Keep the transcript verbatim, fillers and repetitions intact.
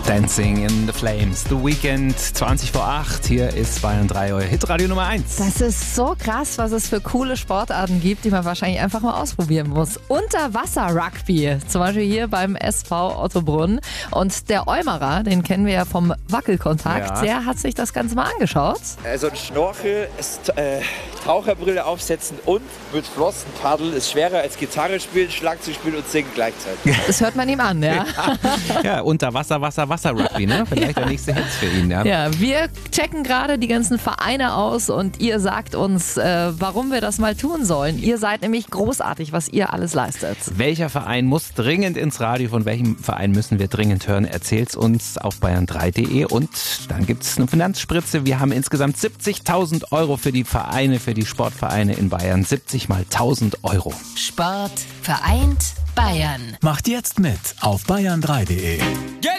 Dancing in the Flames. The Weekend, zwanzig vor acht. Hier ist Bayern drei, euer Hitradio Nummer eins. Das ist so krass, was es für coole Sportarten gibt, die man wahrscheinlich einfach mal ausprobieren muss. Unterwasser-Rugby, zum Beispiel hier beim S V Ottobrunn. Und der Eumerer, den kennen wir ja vom Wackelkontakt, Ja. der hat sich das Ganze mal angeschaut. Also ein Schnorchel, ist, äh, Taucherbrille aufsetzen und mit Flossen paddeln ist schwerer als Gitarre spielen, Schlagzeug spielen und singen gleichzeitig. Das hört man ihm an, ja. Ja, Unterwasser, Wasser, Wasser-Rugby, ne? Vielleicht der nächste Hit für ihn, ja. Ja, wir checken gerade die ganzen Vereine aus und ihr sagt uns, äh, warum wir das mal tun sollen. Ihr seid nämlich großartig, was ihr alles leistet. Welcher Verein muss dringend ins Radio? Von welchem Verein müssen wir dringend hören? Erzählt's uns auf bayern drei punkt de und dann gibt's eine Finanzspritze. Wir haben insgesamt siebzigtausend Euro für die Vereine, für die Sportvereine in Bayern. siebzig mal tausend Euro. Sport vereint Bayern. Macht jetzt mit auf bayern drei punkt de.